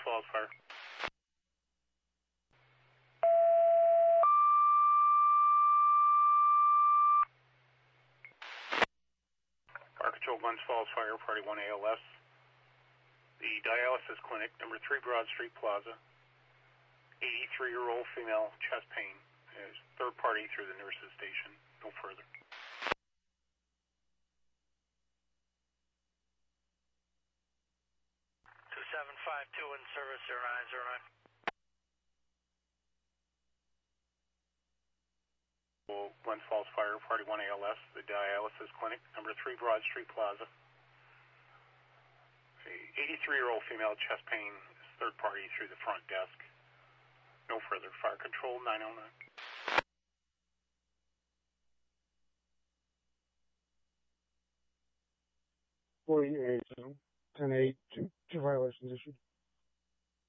Falls Fire. Fire Control, Glens Falls Fire, Party 1 ALS. The dialysis clinic, number 3 Broad Street Plaza. 83-year-old female, chest pain. Is third party through the nurse's station. No further. 2752 in service 0909. Glens Falls Fire, Party 1 ALS, the dialysis clinic, number 3 Broad Street Plaza. 83-year-old female, chest pain, is third party through the front desk. No further. Fire Control, 909. Two violations issued.